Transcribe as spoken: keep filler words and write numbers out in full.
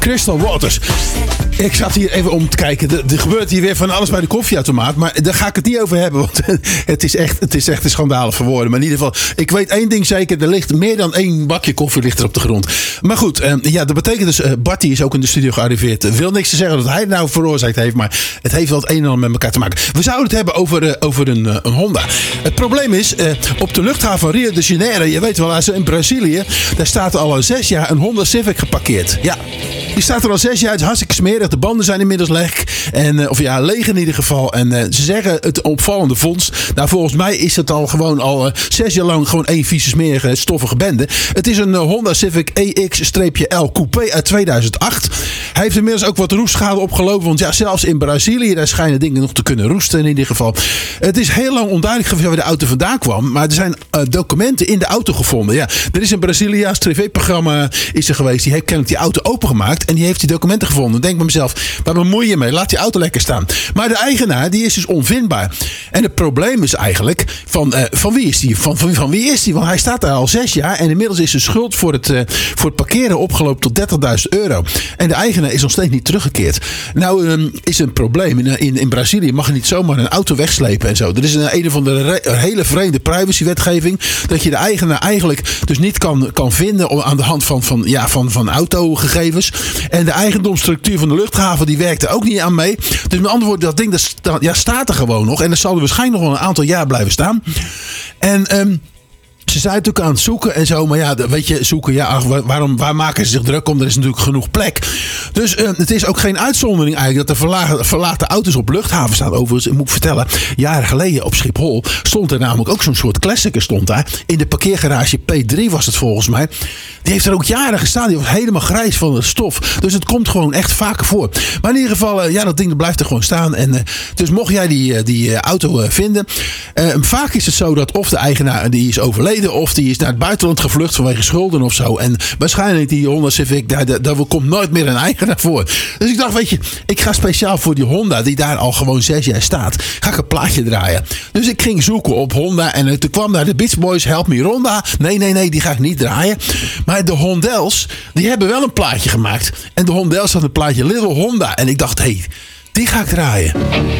Crystal Waters. Ik zat hier even om te kijken. Er, er gebeurt hier weer van alles bij de koffieautomaat. Maar daar ga ik het niet over hebben. Want het is echt, het is echt een schandalig voor woorden. Maar in ieder geval, ik weet één ding zeker. Er ligt meer dan één bakje koffie ligt er op de grond. Maar goed, eh, ja, dat betekent dus... Uh, Bart is ook in de studio gearriveerd. Ik wil niks te zeggen dat hij het nou veroorzaakt heeft. Maar het heeft wel het een en ander met elkaar te maken. We zouden het hebben over, uh, over een, uh, een Honda. Het probleem is, uh, op de luchthaven van Rio de Janeiro... Je weet wel, als in Brazilië... Daar staat al al zes jaar een Honda Civic geparkeerd. Ja, die staat er al zes jaar. Het is hartstikke smerig. De banden zijn inmiddels leeg. En, uh, of ja, leeg in ieder geval. En uh, ze zeggen het opvallende vondst. Nou, volgens mij is het al gewoon al uh, zes jaar lang gewoon één vieze, smerige, stoffige bende. Het is een uh, Honda Civic E X-L Coupé uit tweeduizend acht. Hij heeft inmiddels ook wat roestschade opgelopen. Want ja, zelfs in Brazilië, daar schijnen dingen nog te kunnen roesten in ieder geval. Het is heel lang onduidelijk waar de auto vandaan kwam. Maar er zijn uh, documenten in de auto gevonden. Ja, er is een Braziliaans tv-programma is er geweest. Die heeft kennelijk die auto opengemaakt. En die heeft die documenten gevonden. Denk bij mezelf, waar bemoei je mee? Laat die auto lekker staan. Maar de eigenaar, die is dus onvindbaar. En het probleem is eigenlijk, van, uh, van wie is die? Van, van, van wie is die? Want hij staat daar al zes jaar. En inmiddels is de schuld voor het, uh, voor het parkeren opgelopen tot dertigduizend euro. En de eigenaar is nog steeds niet teruggekeerd. Nou, um, is een probleem. In, in, in Brazilië mag je niet zomaar een auto wegslepen en zo. Er is een, een of andere re- hele vreemde privacywetgeving. Dat je de eigenaar eigenlijk dus niet kan, kan vinden aan de hand van, van, ja, van, van autogegevens. En de eigendomsstructuur van de luchthaven die werkt er ook niet aan mee. Dus met andere woorden, dat ding dat sta, ja, staat er gewoon nog. En dat zal er waarschijnlijk nog wel een aantal jaar blijven staan. En... Um, Ze zijn natuurlijk aan het zoeken en zo. Maar ja, weet je, zoeken. Ja, ach, waarom, waar maken ze zich druk om? Er is natuurlijk genoeg plek. Dus uh, het is ook geen uitzondering eigenlijk dat er verlaten, verlaten auto's op luchthaven staan. Overigens, moet ik vertellen, jaren geleden op Schiphol stond er namelijk ook zo'n soort klassieker stond daar. In de parkeergarage P drie was het volgens mij. Die heeft er ook jaren gestaan. Die was helemaal grijs van de stof. Dus het komt gewoon echt vaker voor. Maar in ieder geval, uh, ja, dat ding dat blijft er gewoon staan. En, uh, dus mocht jij die, uh, die uh, auto uh, vinden. Uh, vaak is het zo dat of de eigenaar die is overleden. Of die is naar het buitenland gevlucht vanwege schulden of zo. En waarschijnlijk die Honda Civic, daar, daar, daar komt nooit meer een eigenaar voor. Dus ik dacht, weet je, ik ga speciaal voor die Honda, die daar al gewoon zes jaar staat, ga ik een plaatje draaien. Dus ik ging zoeken op Honda en toen kwam daar de Beach Boys, Help Me Ronda. Nee, nee, nee, die ga ik niet draaien. Maar de Hondels, die hebben wel een plaatje gemaakt. En de Hondels had een plaatje Little Honda. En ik dacht, hé, hey, die ga ik draaien.